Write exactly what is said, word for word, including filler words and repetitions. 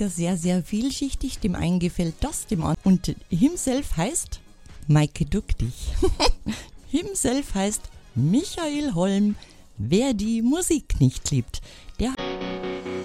ja sehr, sehr vielschichtig. Dem einen gefällt das, dem anderen. Und himself heißt Maike Duck dich. Himself heißt Michael Holm. Wer die Musik nicht liebt, der